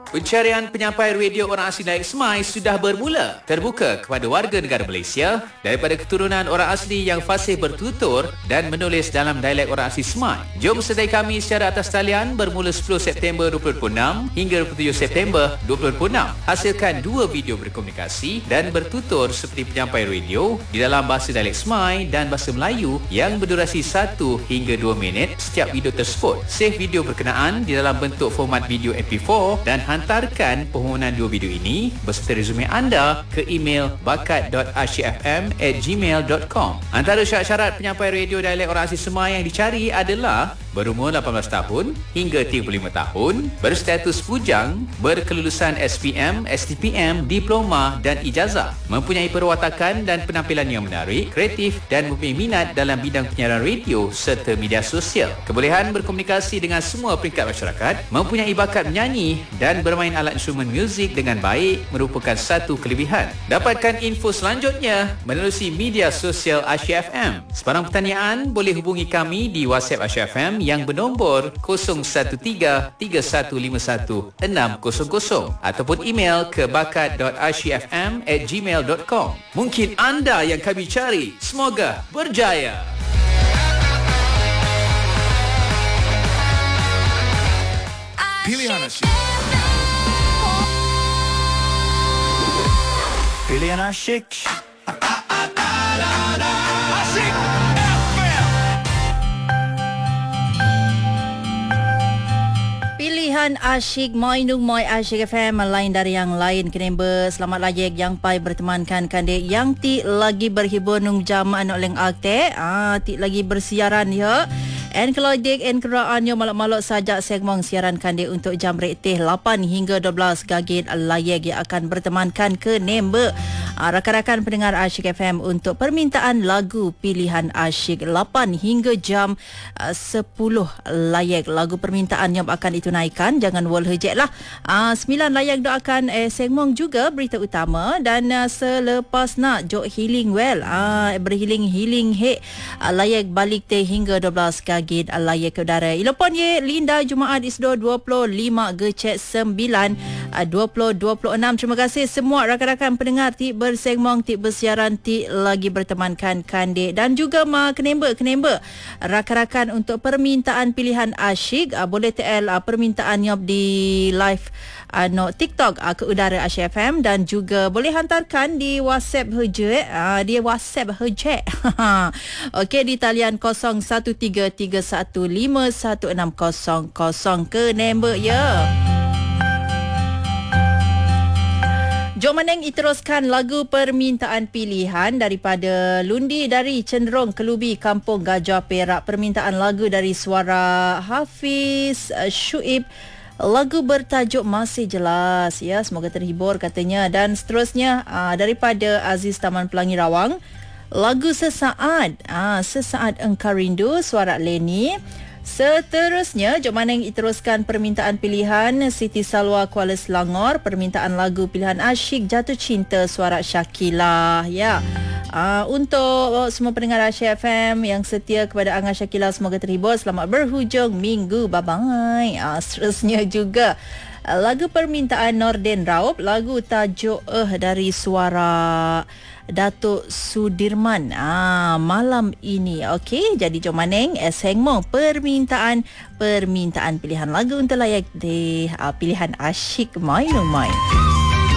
Pencarian penyampai radio orang asli Dayak Semai sudah bermula. Terbuka kepada warga negara Malaysia daripada keturunan orang asli yang fasih bertutur dan menulis dalam dialek orang asli Semai. Jom sertai kami secara atas talian bermula 10 September 2026 hingga 27 September 2026. Hasilkan 2 video berkomunikasi dan bertutur seperti penyampai radio di dalam bahasa dialek Semai dan bahasa Melayu yang berdurasi 1 hingga 2 minit setiap video tersebut. Save video berkenaan di dalam bentuk format video MP4 dan hantarkan permohonan 2 video ini beserta resume anda ke email bakat.arshifm@gmail.com. Antara syarat-syarat penyampai radio dialek orang asli Semai yang dicari adalah berumur 18 tahun hingga 35 tahun, berstatus bujang, berkelulusan SPM, STPM, diploma dan ijazah, mempunyai perwatakan dan penampilan yang menarik, kreatif dan mempunyai minat dalam bidang penyiaran radio serta media sosial. Kebolehan berkomunikasi dengan semua peringkat masyarakat, mempunyai bakat menyanyi dan bermain alat instrumen muzik dengan baik merupakan satu kelebihan. Dapatkan info selanjutnya menerusi media sosial Asia FM. Sebarang pertanyaan boleh hubungi kami di WhatsApp Asia FM yang bernombor 0113-3151-600 ataupun email ke bakat.arshifm@gmail.com. Mungkin anda yang kami cari. Semoga berjaya. Pilihan asyik. Pilihan asyik. Asyik. Pilihan asyik Moinung Moi Asyik FM lain dari yang lain kenemba selamat layek yang pai bertemankan kande yang ti lagi berhibur nung jam anok leng akte ti lagi bersiaran ya. En kalau dek en keraannya malak-malak sajak segmong siaran kande untuk jam rektih 8 hingga 12 gagit layek yang akan bertemankan ke nemba rakan-rakan pendengar Asyik FM untuk permintaan lagu pilihan asyik 8 hingga jam 10 layek lagu permintaan yang akan ditunaikan. Jangan wol hejek lah. 9 layek doakan segmong juga berita utama dan selepas nak jok healing well berhealing he layek balik teh hingga 12 gagit layek ke udara. Ilopon ye Linda Jumaat Isdo 25 Gecek 9 2026. Terima kasih semua rakan-rakan pendengar ti bersegmong ti bersiaran ti lagi bertemankan kande dan juga kenemba rakan-rakan untuk permintaan pilihan asyik boleh TL permintaan nyop di live TikTok ke udara Asyik FM dan juga boleh hantarkan di WhatsApp Hejek di WhatsApp Hejek okey di talian 0133151600 ke number ya. Jom meneng iteruskan lagu permintaan pilihan daripada Lundi dari Cenderung Kelubi Kampung Gajah Perak. Permintaan lagu dari suara Hafiz Syuib. Lagu bertajuk Masih Jelas ya, semoga terhibur katanya. Dan seterusnya daripada Aziz Taman Pelangi Rawang, lagu Sesaat Sesaat Engkau Rindu suara Leni. Seterusnya, jom mana yang diteruskan permintaan pilihan Siti Salwa Kuala Selangor, permintaan lagu pilihan asyik Jatuh Cinta suara Syakila ya. Untuk semua pendengar Asyik FM yang setia kepada Angah Syakila, semoga terhibur. Selamat berhujung minggu. Bye bye. Seterusnya juga lagu permintaan Nordin Raub, lagu tajuk dari suara Datuk Sudirman malam ini. Okey, jadi jom maneng sengmong permintaan pilihan lagu untuk layak di pilihan asyik Main.